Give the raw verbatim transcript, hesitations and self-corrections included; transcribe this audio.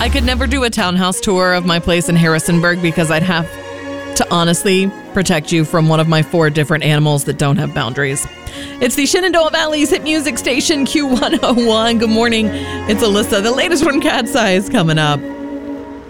I could never do a townhouse tour of my place in Harrisonburg because I'd have to honestly protect you from one of my four different animals that don't have boundaries. It's the Shenandoah Valley's hit music station, Q one oh one. Good morning. It's Alyssa. The latest from Cat's Eyes coming up.